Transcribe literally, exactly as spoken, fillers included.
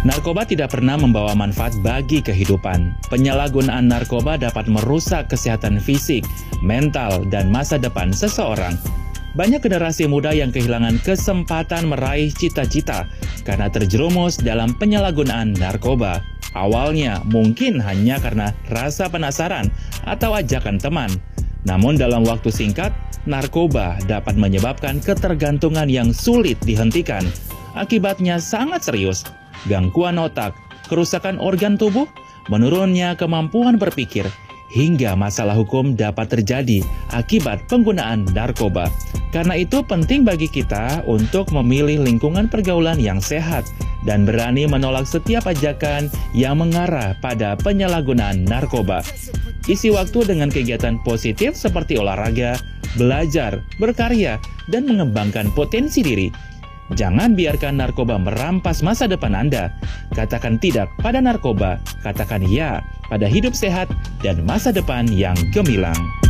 Narkoba tidak pernah membawa manfaat bagi kehidupan. Penyalahgunaan narkoba dapat merusak kesehatan fisik, mental, dan masa depan seseorang. Banyak generasi muda yang kehilangan kesempatan meraih cita-cita karena terjerumus dalam penyalahgunaan narkoba. Awalnya mungkin hanya karena rasa penasaran atau ajakan teman. Namun dalam waktu singkat, narkoba dapat menyebabkan ketergantungan yang sulit dihentikan. Akibatnya sangat serius. Gangguan otak, kerusakan organ tubuh, menurunnya kemampuan berpikir, hingga masalah hukum dapat terjadi akibat penggunaan narkoba. Karena itu penting bagi kita untuk memilih lingkungan pergaulan yang sehat dan berani menolak setiap ajakan yang mengarah pada penyalahgunaan narkoba. Isi waktu dengan kegiatan positif seperti olahraga, belajar, berkarya, dan mengembangkan potensi diri. Jangan biarkan narkoba merampas masa depan Anda. Katakan tidak pada narkoba, katakan ya pada hidup sehat dan masa depan yang gemilang.